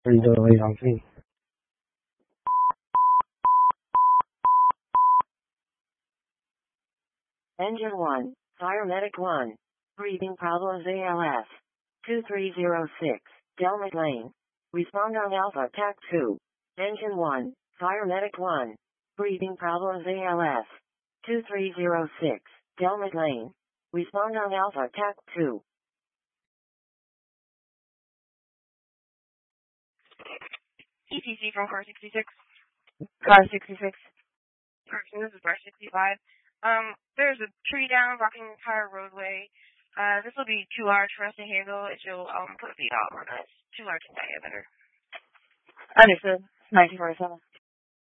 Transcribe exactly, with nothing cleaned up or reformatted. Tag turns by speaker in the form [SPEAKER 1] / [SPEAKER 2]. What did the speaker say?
[SPEAKER 1] Enjoy something.
[SPEAKER 2] Engine one, Fire Medic one. Breathing problems A L S. two three zero six, Delmet Lane. Respond on Alpha T A C two. Engine one, Fire Medic one. Breathing problems A L S. two three zero six, Delmet Lane. Respond on Alpha T A C two.
[SPEAKER 3] E T C from car sixty-six.
[SPEAKER 2] Car sixty-six.
[SPEAKER 3] Correction, this is car sixty-five. Um, there's a tree down blocking the entire roadway. Uh, this will be too large for us to handle. It will um put feet out on us. Too large in diameter.
[SPEAKER 2] Understood. nineteen forty-seven.